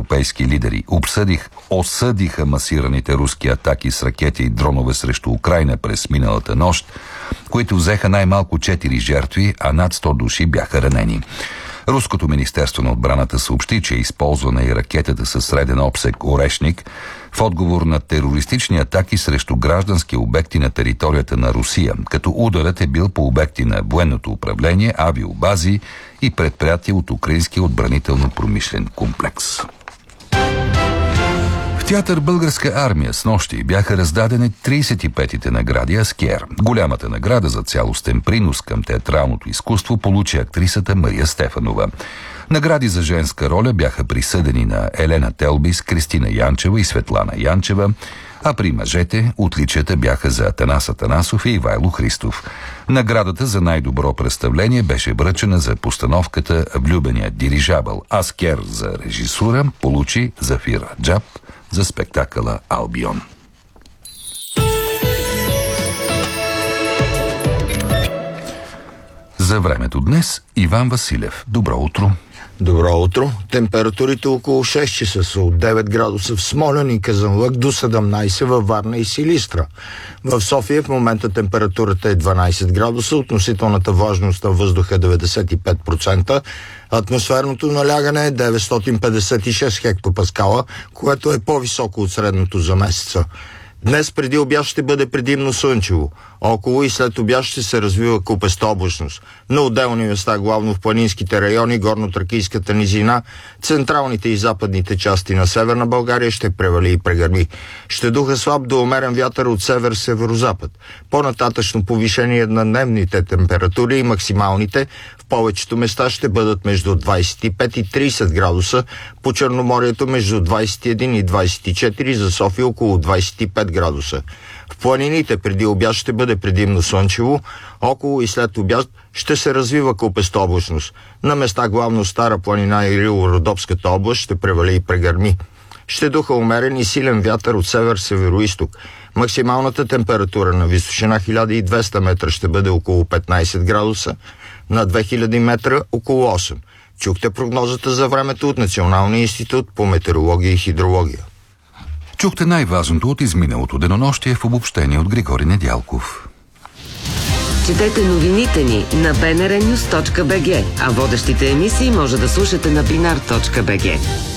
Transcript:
европейски лидери осъдиха масираните руски атаки с ракети и дронове срещу Украйна през миналата нощ, които взеха най-малко 4 жертви, а над 100 души бяха ранени. Руското министерство на отбраната съобщи, че е използвана и ракетата със среден обсег «Орешник» в отговор на терористични атаки срещу граждански обекти на територията на Русия, като ударът е бил по обекти на военното управление, авиобази и предприятия от украинския отбранително-промишлен комплекс. В театър «Българска армия» снощи бяха раздадени 35-те награди Аскер. Голямата награда за цялостен принос към театралното изкуство получи актрисата Мария Стефанова. Награди за женска роля бяха присъдени на Елена Телбис, Кристина Янчева и Светлана Янчева, а при мъжете отличията бяха за Атанас Атанасов и Ивайло Христов. Наградата за най-добро представление беше връчена за постановката «Влюбеният дирижабъл». Аскер за режисура получи Зафир Раджаб за спектакъла «Албион». За времето днес Иван Василев. Добро утро! Добро утро! Температурите около 6 часа са от 9 градуса в Смолян и Казанлък до 17 във Варна и Силистра. В София в момента температурата е 12 градуса, относителната влажност на въздуха е 95%, атмосферното налягане е 956 хектопаскала, което е по-високо от средното за месеца. Днес преди обяд ще бъде предимно слънчево. Около и след обяд ще се развива купеста облачност. На отделни места, главно в планинските райони, горно-тракийската низина, централните и западните части на Северна България ще превали и прегърми. Ще духа слаб до умерен вятър от север-северозапад. По-нататъчно повишение на дневните температури и максималните в повечето места ще бъдат между 25 и 30 градуса, по Черноморието между 21 и 24, за София около 25 градуса. В планините преди обяд ще бъде предимно слънчево, около и след обяд ще се развива купеста облачност. На места главно Стара планина и Рило-Родопската област ще превали и прегърми. Ще духа умерен и силен вятър от север-североизток. Максималната температура на височина 1200 метра ще бъде около 15 градуса, на 2000 метра около 8. Чухте прогнозата за времето от Националния институт по метеорология и хидрология. Чухте най-важното от изминалото денонощие в обобщение от Григорий Недялков. Четете новините ни на bnrnews.bg, а водещите емисии може да слушате на binar.bg.